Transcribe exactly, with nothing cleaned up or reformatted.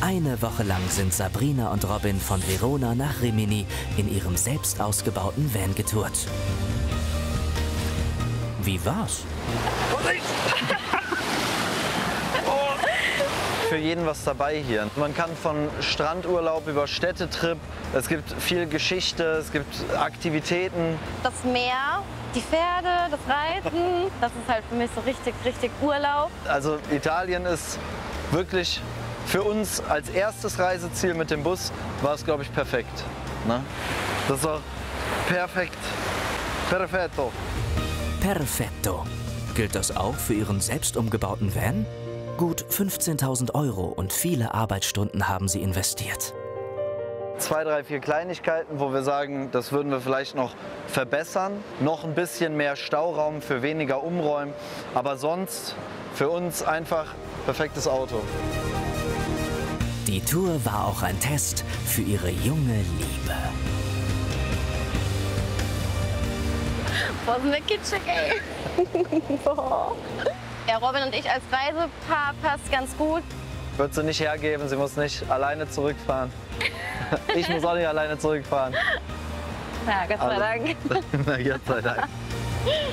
Eine Woche lang sind Sabrina und Robin von Verona nach Rimini in ihrem selbst ausgebauten Van getourt. Wie war's? Für jeden was dabei hier. Man kann von Strandurlaub über Städtetrip, es gibt viel Geschichte, es gibt Aktivitäten. Das Meer, die Pferde, das Reiten, das ist halt für mich so richtig, richtig Urlaub. Also Italien ist wirklich für uns als erstes Reiseziel mit dem Bus, war es, glaube ich, perfekt. Ne? Das ist auch perfekt. Perfetto. Perfetto. Gilt das auch für Ihren selbst umgebauten Van? Gut fünfzehntausend Euro und viele Arbeitsstunden haben Sie investiert. Zwei, drei, vier Kleinigkeiten, wo wir sagen, das würden wir vielleicht noch verbessern. Noch ein bisschen mehr Stauraum für weniger Umräumen. Aber sonst für uns einfach perfektes Auto. Die Tour war auch ein Test für Ihre junge Liebe. Boah, sind wir kitschig, ey. Boah. Ja, Robin und ich als Reisepaar passt ganz gut. Wird sie nicht hergeben, sie muss nicht alleine zurückfahren. Ich muss auch nicht alleine zurückfahren. Ja, Gott sei Dank. Na, Gott sei Dank.